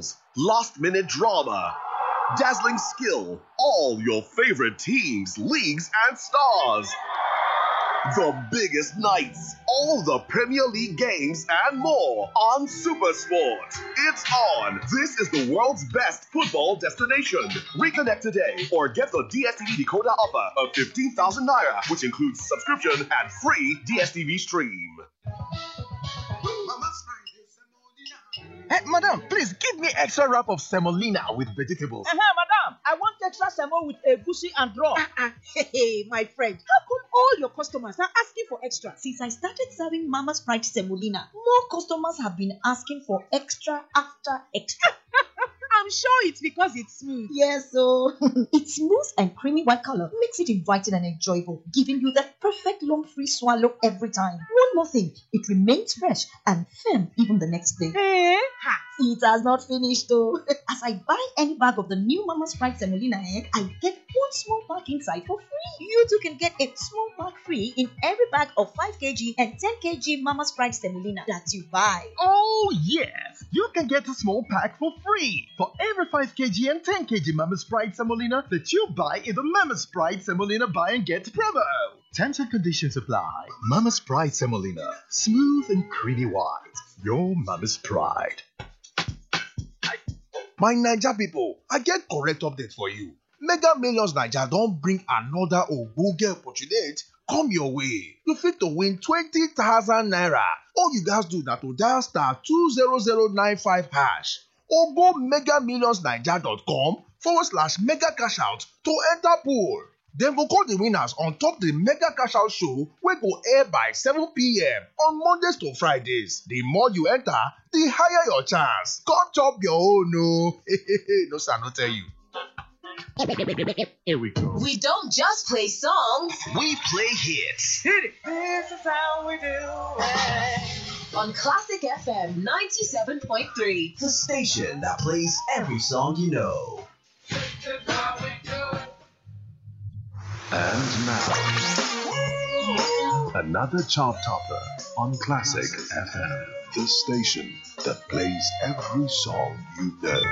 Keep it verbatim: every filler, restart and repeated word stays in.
goals, last-minute drama, dazzling skill, all your favorite teams, leagues, and stars. The biggest nights, all the Premier League games, and more on SuperSport. It's on. This is the world's best football destination. Reconnect today or get the D S T V decoder offer of fifteen thousand naira, which includes subscription and free D S T V stream. Hey, madam, please give me extra wrap of semolina with vegetables. Uh-huh, madam, I want extra semo with egusi and draw. Uh-uh. Hey, my friend, how come all your customers are asking for extra? Since I started serving Mama's Pride semolina, more customers have been asking for extra after extra. I'm sure it's because it's smooth. Yes, so its smooth and creamy white color makes it inviting and enjoyable, giving you that perfect long free swallow every time. One more thing, it remains fresh and firm even the next day. Eh? Ha! It has not finished though. As I buy any bag of the new Mama's Pride semolina, eh, I get one small bag inside for free. You too can get a small bag free in every bag of five kilograms and ten kilograms Mama's Pride semolina that you buy. Oh yes, you can get a small pack for free for every five kilograms and ten kilograms Mama's Pride semolina that you buy in the Mama's Pride semolina buy and get promo. Terms and conditions apply. Mama's Pride semolina, smooth and creamy white. Your Mama's Pride. My Naija people, I get correct update for you. Mega Millions Naija don bring another ogbonge opportunity come your way. You fit to win twenty thousand naira. All you guys do na to dial star two zero zero nine five hash or go mega millions naija dot com forward slash mega cash out to enter pool. Dem go call the winners on top the Mega Cash Out show wey go air by seven p.m. on Mondays to Fridays. The more you enter, the higher your chance. Come chop your own no. No sir, no tell you. Here we go. We don't just play songs. We play hits. Hit it. This is how we do it. On Classic F M ninety-seven point three. The station that plays every song you know. And now, another chart topper on Classic F M, the station that plays every song you know.